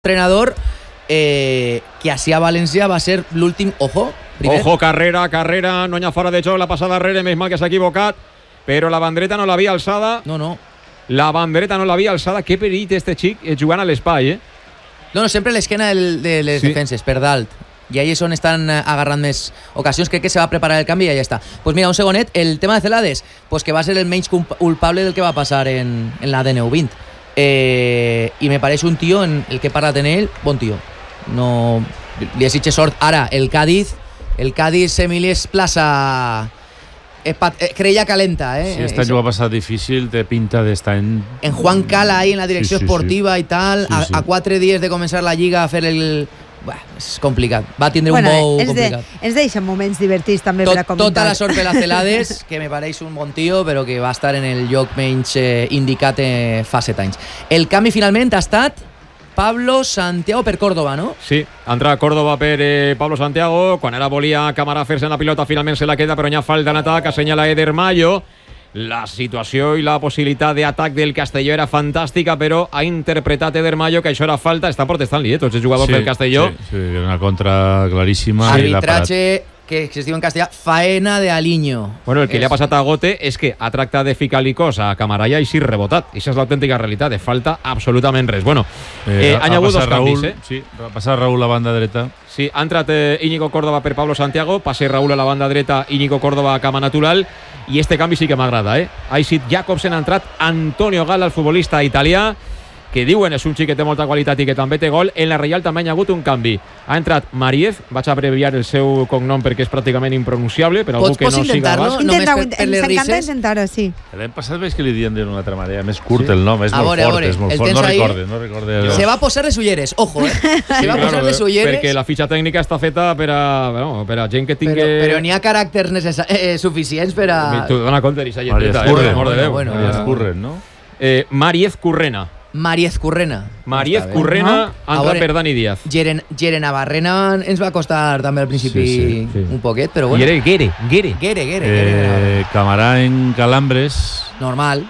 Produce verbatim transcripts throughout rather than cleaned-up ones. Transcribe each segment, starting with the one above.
entrenador eh, que així a València va ser l'últim, ojo, primer. Ojo, carrera, carrera, no hi ha fora de joc, la passada darrere, més mal que s'ha equivocat, però la bandreta no l'havia alçada. No, no. La bandreta no l'havia alçada, que perill este xic jugant a l'espai, eh? No, no, sempre l'esquena de les Sí. defenses, per dalt. I ahí és on estan agarrant més ocasions. Crec que se va preparar el canvi i ja està. Pues mira, un segonet, el tema de Celades, pues que va ser el menys culpable del que va passar en, en la D N U vint. Eh, i me pareix un tio, en el que he parlat en ell, bon tio. No, li desitge sort. Ara, el Cádiz, el Cádiz, Emili, és plaça... Eh, pat, eh, creia calenta, eh? Si este any ho ha passat difícil, té pinta d'estar en... En Juan Cala ahí en la direcció sí, sí, esportiva sí. i tal, Sí, a, sí. a quatre dies de començar la Lliga a fer el... Bueno, és complicat. Va tindre bueno, un bou ens complicat. De, ens deixen moments divertits també Tot, per a comentar. tota la sort per a Celades, que me pareix un bon tio, però que va estar en el lloc menys eh, indicat eh, fa set anys. El canvi finalment ha estat Pablo Santiago per Córdoba, no? Sí, entra Córdoba per eh, Pablo Santiago. Quan ara volia Camarà fer-se en la pilota, finalment se la queda, però n'hi ha falta en atac, assenyala Eder Mayo. La situació i la possibilitat d'atac del Castelló era fantàstica, però ha interpretat Eder Mayo que això era falta. Està protestant-li, eh, tots els jugadors sí, del Castelló. Sí, sí, una contra claríssima. i l'ha parat. Arbitratge, que, que es diu en castellà, faena de Aliño. Bueno, el que és... li ha passat a Gote és que ha tractat de ficar-li cos a Camarà i així rebotat. I això és l'autèntica realitat, de falta absolutament res. Bueno, eh, Eh, han hagut dos Raúl, canvis, eh? Sí, va passar Raúl a la banda dreta. Sí, ha entrat eh, Íñigo Córdoba per Pablo Santiago, passa Raúl a la banda dreta, Íñigo Córdoba a cama natural, i este canvi sí que m'agrada, eh? Aisit Jacobsen, ha entrat Antonio Gala, el futbolista italià, que diuen és un xic que té molta qualitat i que també té gol. En la Reial també hi ha hagut un canvi. Ha entrat Mariez, vaig abreviar el seu cognom perquè és pràcticament impronunciable, per algú Pots, que pots no siga intentar-lo? basc. Només Intenta-ho, per- per les ens encanta risses? intentar-ho, sí. L'any passat veig que li diuen d'una altra manera, més curt Sí. el nom, és A molt veure, a fort, veure, és molt el fort. tens No ahí? recorde, no recorde. Se va posar les ulleres, ojo, eh? Se va posar les ulleres, perquè la fitxa tècnica està feta per a, bueno, per a gent que tingui... però, però n'hi ha caràcters necessa- eh, suficients per a... Tu dona compte d'eixa Maria lletreta, eh? Escurren, Per amor de Déu. bueno, Maria bueno. Escurren, no? Eh, Mariez Currena. Mariez Currena. Mariez Està bé. Currena A ha entrat veure, per Dani Díaz. Geren, Gerena Barrena ens va costar també al principi Sí, sí, sí. un poquet, però I bueno. era Guere, Guere. Guere, Guere, Guere. Eh, Camarà en Calambres, Normal.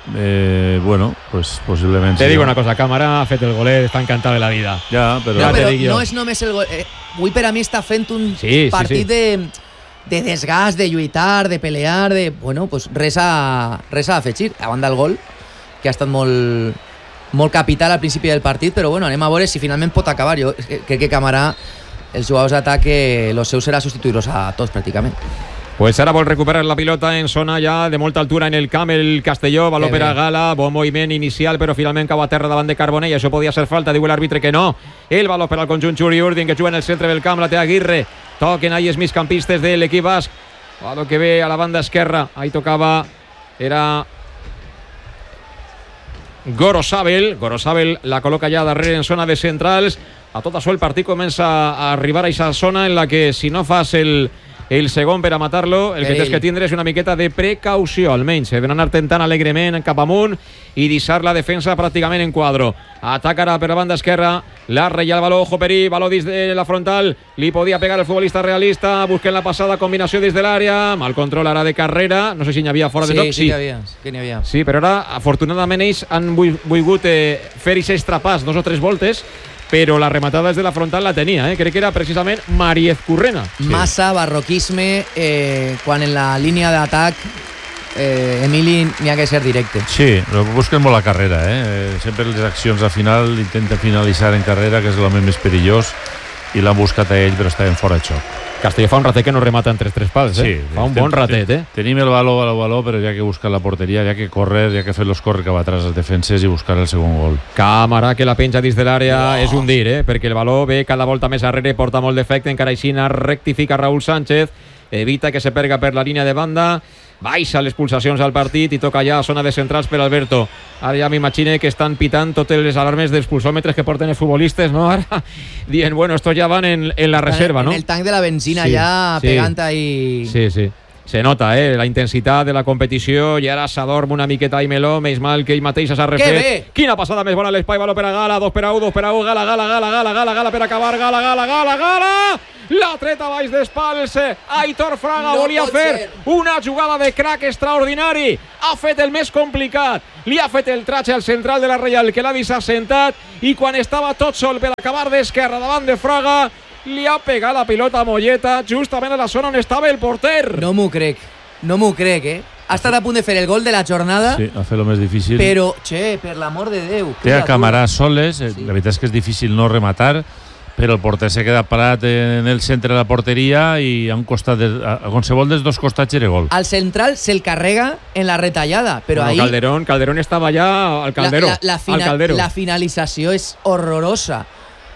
eh, bueno, pues posiblement... Te sí. digo una cosa, Camarà ha fet el golet, està encantat de la vida. Ja, però... Ja No, te però dic jo. no és només el gol. Eh, avui per a mi està fent un Sí, sí, partit sí. de de desgast, de lluitar, de pelear, de... Bueno, pues res a, res a afegir. A banda del gol, que ha estat molt, molt capital al principi del partit, però bueno, anem a veure si finalment pot acabar. Jo crec que Camarà, els jugadors d'atac, els seus serà substituir-los a tots pràcticament. Pues ara vol recuperar la pilota en zona ja de molta altura en el camp el Castelló, valor Que per a bé. Gala, bon moviment inicial però finalment cau a terra davant de Carbonell, això podia ser falta, diu l'àrbitre que no. El valor per al conjunt Xuri Urdin que juga en el centre del camp, la té Aguirre, toquen ahí els migcampistes de l'equip basc, valor que ve a la banda esquerra, ahí tocava, era Gorosabel, Gorosabel la col·loca ja darrere en zona de centrals, a tot això el partit comença a arribar a aquesta zona en la que si no fas el el segon per a matar-lo, el que Perill. tens que tindre és una miqueta de precaució, almenys, eh, d'anar tentant alegrement cap amunt i deixar la defensa pràcticament en quadro. Atacarà per la banda esquerra, la reia el baló, ojo Perí, baló des de la frontal, li podia pegar el futbolista realista, busquen la passada, combinació des de l'àrea, mal control ara de Carrera, no sé si n'hi havia fora Sí, de joc, sí, que havia. Sí, que n'hi havia. Sí, però ara, afortunadament, ells han vull- volgut eh, fer aquest extrapàs dos o tres voltes, però la rematada des de la frontal la tenia, eh? Crec que era precisament Mariez Currena. Massa barroquisme eh, quan en la línia d'atac eh, Emili n'hi ha que ser directe. Sí, però busquen molt la carrera, eh? Sempre les accions al final intenten finalitzar en carrera, que és l'home més perillós, i l'han buscat a ell, però estaven fora de xoc. Castelló fa un ratet que no remata en tres tres pals, eh? Fa un bon ratet, eh? Tenim el valor, el valor, però hi ha que buscar la porteria, hi ha que córrer, hi ha que fer-los córrer cap atrás les defenses i buscar el segon gol. Camarà que la penja dins de l'àrea, és un dir, eh? Perquè el valor ve cada volta més arrere, porta molt d'efecte, encara així rectifica Raúl Sánchez, evita que se perga per la línia de banda, baixa les pulsacions al partit i toca ja a zona de centrals per Alberto. Ara ja m'imagine que estan pitant totes les alarmes dels pulsòmetres que porten els futbolistes, no? Ara dient, bueno, estos ja van en, en la reserva, en, no? En el tanc de la benzina Sí, ja sí. pegant ahí... Sí, sí. Se nota, eh, la intensitat de la competició i ara s'adorm una miqueta i meló, més mal que ell mateix s'ha refet. bé! Quina passada més bona a l'espai, valor per a Gala, dos per a un, dos per a un, Gala, Gala, Gala, Gala, Gala, Gala per acabar, Gala, Gala, Gala, Gala! la treta baix d'espals, Aitor Fraga No volia pot fer ser. una jugada de crack extraordinari, ha fet el més complicat, li ha fet el tratge al central de la Reial, que l'ha deixat sentat, i quan estava tot sol per acabar d'esquerra davant de Fraga, li ha pegat la pilota a Molleta justament a la zona on estava el porter. No m'ho crec, no m'ho crec, eh? Ha estat a punt de fer el gol de la jornada, Sí, ha fet el més difícil. però, che, per l'amor de Déu. Té a criatura. Camarà soles, eh, Sí. la veritat és que és difícil no rematar, però el porter s'ha quedat parat en el centre de la porteria i a un costat de, a, a qualsevol dels dos costats era gol. Al central se'l carrega en la retallada, però Bueno, ahí Calderón, Calderón estava allà al la, Caldero. la, la, al fina- Caldero. la finalització és horrorosa.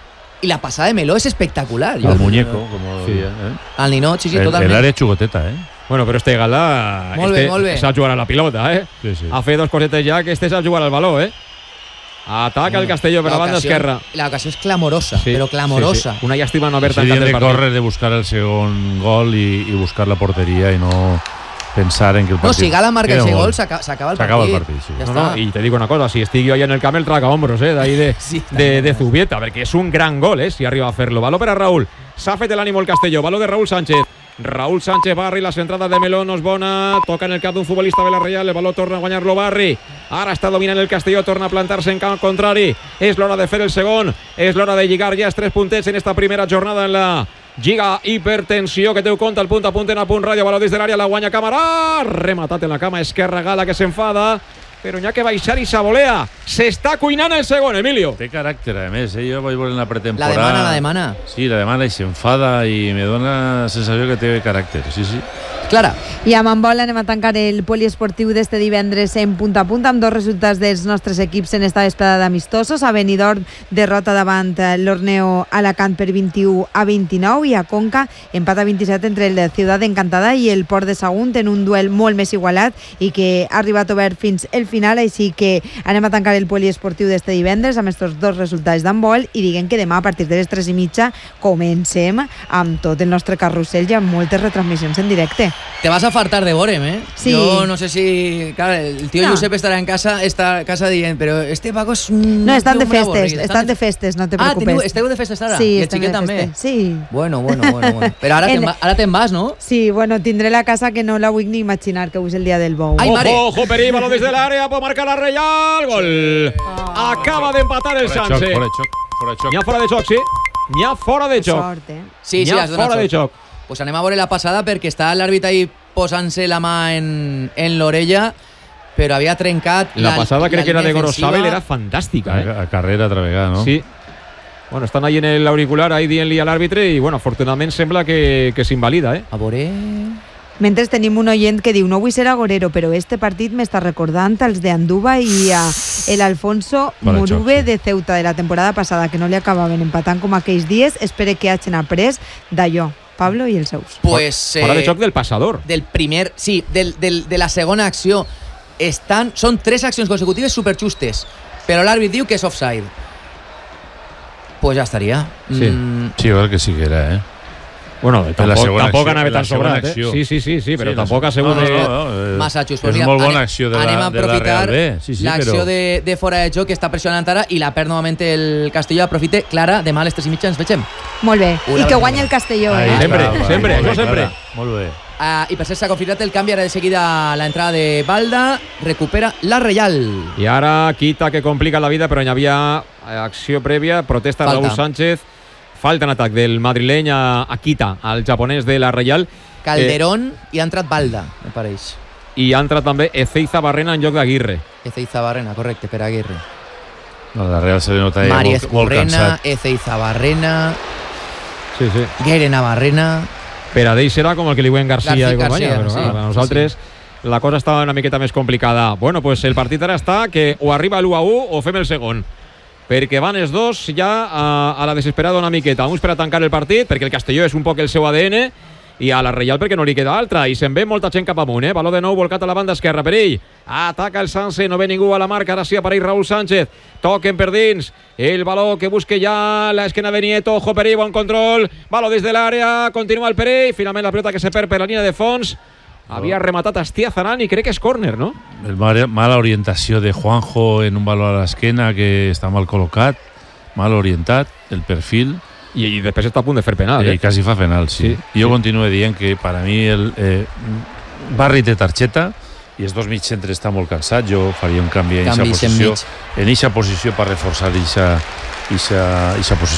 I la passada de Meló és espectacular. El muñeco, como Sí. decía, ¿eh? Al Ninot, sí, sí, El, el totalment. área xugoteta, ¿eh? Bueno, però este Gala Molt bé, este molt bé. sap jugar a la pilota, eh? Sí, sí. Ha fet dos cosetes ja que este sap jugar al baló, eh? Ataca el Castelló per la banda L'ocasió- esquerra. L'ocasió és clamorosa, Sí, però clamorosa. sí, sí. Una llàstima no haver S'havien tancat de el partit. córrer de buscar el segon gol i, i buscar la porteria i no pensar en que el No, partit... si Gala marca queda ese molt. gol, s'aca- s'acaba el partit. S'acaba el partit, sí. Ja No, està. no, i te digo una cosa, si estic jo allà en el camp el traga hombros, eh, d'ahí de, Sí, de, de Zubieta, perquè és un gran gol, eh, si arriba a fer-lo. Baló per a Raúl, s'ha fet l'ànimo el Castelló, baló de Raúl Sánchez. Raúl Sánchez Barri, la centrada de Meló no és bona, toca en el cap d'un futbolista de la Reial, el baló torna a guanyar-lo Barri, ara està dominant el Castelló, torna a plantar-se en camp contrari, és l'hora de fer el segon, és l'hora de lligar ja els tres puntets en esta primera jornada en la Lliga Hipertensió que teu compte el punt a punt en a punt ràdio, baló des de l'àrea, la guanya Camarà, rematat en la cama esquerra Gala que s'enfada, però n'hi ha que baixar i sabolea, s'està cuinant el segon, Emilio. Té caràcter, a més, eh? Jo vaig veure en la La pretemporada... demana, la demana. Sí, la demana i s'enfada i me dona la sensació que té caràcter, sí, sí. Clara, I amb handbol anem a tancar el poliesportiu d'este divendres en punt a punt amb dos resultats dels nostres equips en esta vesprada d'amistosos. A Benidorm, derrota davant l'Orneo Alacant per vint-i-u a vint-i-nou, i a Conca, empat a vint-i-set entre el Ciutat Encantada i el Port de Sagunt en un duel molt més igualat i que ha arribat obert fins el final, així que anem a tancar el poliesportiu d'este divendres amb estos dos resultats d'handbol i diguem que demà a partir de les tres i mitja comencem amb tot el nostre carrusel i amb moltes retransmissions en directe. te vas a fartar de Borem, ¿eh? Sí. Yo no sé si... Claro, el tío No. Josep estará en casa, está en casa dient, pero este Paco es un... No, estan de hombre festes, avorrit. estan de festes, no te Ah, preocupes. teniu, esteu de festes ara? Sí, I el estem xiquet de també? festes. Sí. Bueno, bueno, bueno, bueno. Però ara te'n En- va, ara te'n vas, no? Sí, bueno, tindré la casa que no la vull ni imaginar, que avui és el dia del bou. Ai, mare. Ojo, ojo, Perí, baló desde el área, puede marcar la Reial, gol. Acaba de empatar el Fora de xoc, Sánchez. fora de xoc, fora de xoc. N'hi ha fora de xoc, sí. N'hi ha fora de xoc. Sort, eh? Sí, sí, N'hi ha has donat fora de sort. xoc. Pues anem a veure la passada perquè està l'àrbitre ahí posant-se la mà en, en l'orella, però havia trencat... La pasada crec que era de defensiva. Gorosabel, era fantàstica, eh? A, a carrera altra vegada, no? Sí. Bueno, estan ahí en el auricular, ahí dient-li a l'àrbitre i, bueno, afortunadament sembla que, que s'invalida, eh? A veure... Mentre tenim un oient que diu no vull ser agorero, però este partit m'està recordant als de Anduba i a el Alfonso Fora de Murube xoc, sí. de Ceuta de la temporada passada, que no li acabaven empatant com aquells dies. Espere que hagin après d'allò, Pablo i els seus. Pues, Fora de eh, xoc del passador. del primer... Sí, del, del, de la segona acció. Estan, són tres accions consecutives superjustes, però l'àrbit diu que és offside. Pues ja estaria. Sí. Mm, Sí, jo crec que sí que era, eh? Bueno, la tampoc, segona tampoc acció, anava la tan segona sobrat, eh? acció. Sí, sí, sí, sí, però Sí, la tampoc ha segona- sigut... no, eh, no, no, eh, massa just. és Pues mira, molt bona anem- acció de la, anem a de la aprofitar Real B. Sí, sí, l'acció però... de, de fora de joc que està pressionant ara i la perd novament el Castelló. Aprofite, Clara, demà a les tres i mitja ens vegem. Molt bé. Una I que bona guanya el Castelló, Ahí eh? està, Sempre, va, sempre, molt bé, això sempre. Clara, Molt bé. Uh, I per cert, s'ha confirmat el canvi ara de seguida la entrada de Balda. Recupera la Reial. I ara quita que complica la vida, però hi havia acció prèvia, protesta Falta. Raúl Sánchez, falta en atac del madrileny a, a Quita, al japonès de la Reial, Calderón i ha entrat Balda, me pareix. i ha entrat també Ezeiza Barrena en lloc d'Aguirre. Ezeiza Barrena, correcte, per Aguirre. No, la Real se li nota ja Mari molt, molt Ezcurrena, cansat. Ezeiza Barrena, Sí, sí. Guerena Barrena... Per a d'ell serà com el que li diuen Garcia García, i companyia, García, però sí, clar, per a nosaltres la cosa estava una miqueta més complicada. Bueno, pues el partit ara està que o arriba l'u a u o fem el segon. Perquè van els dos ja a, a la desesperada una miqueta. Uns per a tancar el partit, perquè el Castelló és un poc el seu A D N, i a la Reial perquè no li queda altra, i se'n ve molta gent cap amunt, eh? Baló de nou volcat a la banda esquerra per ell, ataca el Sanse, no ve ningú a la marca, ara sí apareix Raúl Sánchez, toquen per dins, el baló que busque ja la esquena de Nieto, ojo per ell, bon control, baló des de l'àrea, continua el per ell, finalment la pelota que se perd per la línia de fons, havia rematat Astia Zaran i crec que és córner, no? El mala, mala orientació de Juanjo en un baló a l'esquena que està mal col·locat, mal orientat, el perfil, I, i després està a punt de fer penal. Eh, Eh? quasi fa penal, sí. Sí, jo sí. continuo dient que per a mi el eh, Barri té targeta i els dos mig centres està molt cansat. Jo faria un canvi en aquesta Canvis en posició, mig. en eixa posició per reforçar eixa, eixa, eixa posició.